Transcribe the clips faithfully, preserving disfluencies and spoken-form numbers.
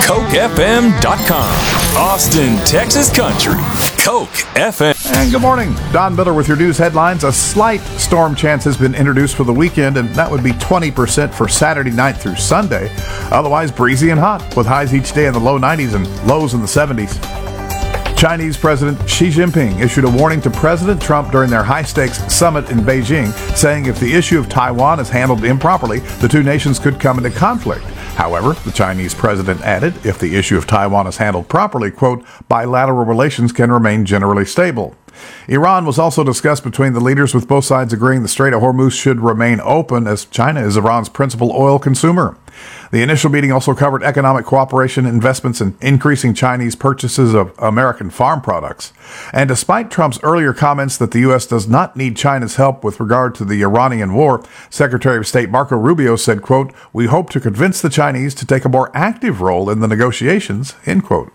Coke F M dot com. Austin, Texas Country. Coke F M. And good morning. Don Miller with your news headlines. A slight storm chance has been introduced for the weekend, and that would be twenty percent for Saturday night through Sunday. Otherwise, breezy and hot, with highs each day in the low nineties and lows in the seventies. Chinese President Xi Jinping issued a warning to President Trump during their high-stakes summit in Beijing, saying if the issue of Taiwan is handled improperly, the two nations could come into conflict. However, the Chinese president added, if the issue of Taiwan is handled properly, quote, bilateral relations can remain generally stable. Iran was also discussed between the leaders, with both sides agreeing the Strait of Hormuz should remain open, as China is Iran's principal oil consumer. The initial meeting also covered economic cooperation, investments, and increasing Chinese purchases of American farm products. And despite Trump's earlier comments that the U S does not need China's help with regard to the Iranian war, Secretary of State Marco Rubio said, quote, we hope to convince the Chinese to take a more active role in the negotiations, end quote.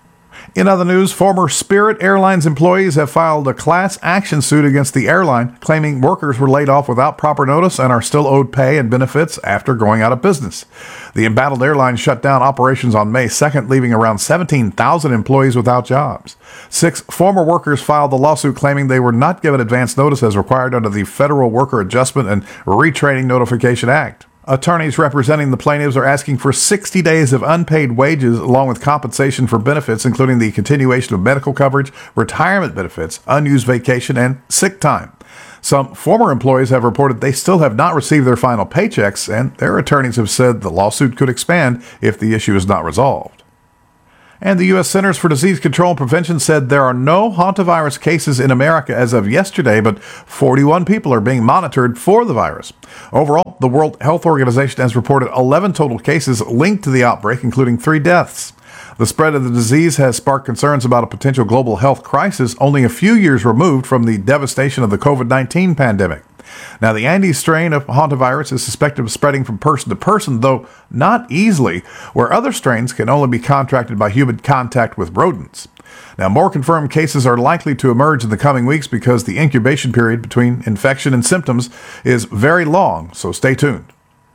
In other news, former Spirit Airlines employees have filed a class action suit against the airline, claiming workers were laid off without proper notice and are still owed pay and benefits after going out of business. The embattled airline shut down operations on May second, leaving around seventeen thousand employees without jobs. Six former workers filed the lawsuit, claiming they were not given advance notice as required under the Federal Worker Adjustment and Retraining Notification Act. Attorneys representing the plaintiffs are asking for sixty days of unpaid wages along with compensation for benefits, including the continuation of medical coverage, retirement benefits, unused vacation, and sick time. Some former employees have reported they still have not received their final paychecks, and their attorneys have said the lawsuit could expand if the issue is not resolved. And the U S Centers for Disease Control and Prevention said there are no hantavirus cases in America as of yesterday, but forty-one people are being monitored for the virus. Overall, the World Health Organization has reported eleven total cases linked to the outbreak, including three deaths. The spread of the disease has sparked concerns about a potential global health crisis only a few years removed from the devastation of the covid nineteen pandemic. Now, the Andes strain of hantavirus is suspected of spreading from person to person, though not easily, where other strains can only be contracted by human contact with rodents. Now, more confirmed cases are likely to emerge in the coming weeks because the incubation period between infection and symptoms is very long, so stay tuned.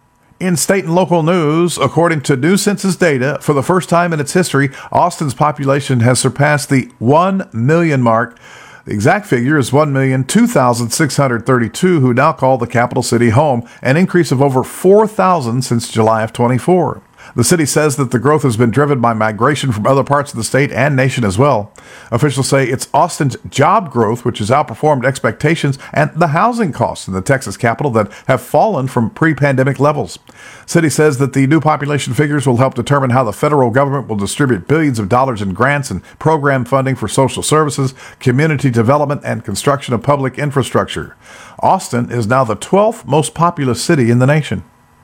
In state and local news, according to new census data, for the first time in its history, Austin's population has surpassed the one million mark. The exact figure is one million two thousand six hundred thirty-two who now call the capital city home, an increase of over four thousand since July of twenty-four. The city says that the growth has been driven by migration from other parts of the state and nation as well. Officials say it's Austin's job growth which has outperformed expectations, and the housing costs in the Texas capital that have fallen from pre-pandemic levels. City says that the new population figures will help determine how the federal government will distribute billions of dollars in grants and program funding for social services, community development, and construction of public infrastructure. Austin is now the twelfth most populous city in the nation.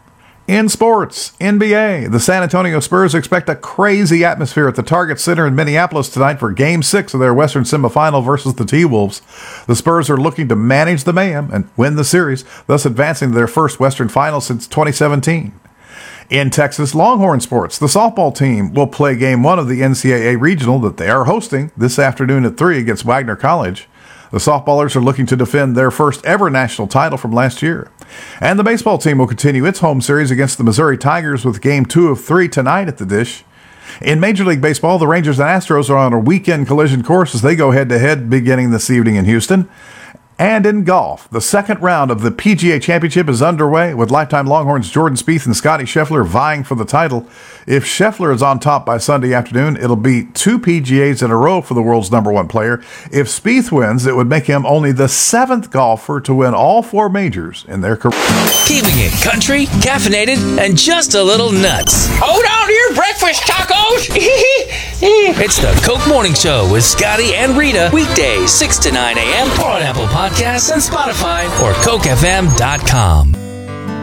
In sports, N B A, the San Antonio Spurs expect a crazy atmosphere at the Target Center in Minneapolis tonight for Game six of their Western semifinal versus the T-Wolves. The Spurs are looking to manage the mayhem and win the series, thus advancing to their first Western final since twenty seventeen. In Texas Longhorn sports, the softball team will play Game one of the N C double A Regional that they are hosting this afternoon at three against Wagner College. The softballers are looking to defend their first ever national title from last year. And the baseball team will continue its home series against the Missouri Tigers with Game two of three tonight at the Dish. In Major League Baseball, the Rangers and Astros are on a weekend collision course as they go head-to-head beginning this evening in Houston. And in golf, the second round of the P G A Championship is underway, with lifetime Longhorns Jordan Spieth and Scotty Scheffler vying for the title. If Scheffler is on top by Sunday afternoon, it'll be two P G As in a row for the world's number one player. If Spieth wins, it would make him only the seventh golfer to win all four majors in their career. Keeping it country, caffeinated, and just a little nuts. Hold on to your breakfast tacos. It's the Coke Morning Show with Scotty and Rita, weekdays six to nine a.m. on Apple Podcasts and Spotify or Coke F M dot com.